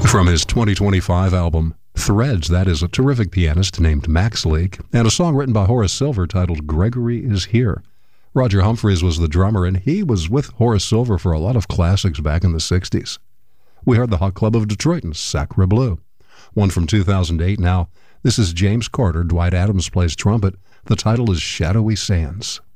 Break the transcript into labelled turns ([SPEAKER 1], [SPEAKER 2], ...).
[SPEAKER 1] From his 2025 album, Threads, that is a terrific pianist named Max Leake, and a song written by Horace Silver titled Gregory is Here. Roger Humphreys was the drummer, and he was with Horace Silver for a lot of classics back in the 60s. We heard the Hot Club of Detroit and Sacre Bleu. One from 2008 now. This is James Carter. Dwight Adams plays trumpet. The title is Shadowy Sands.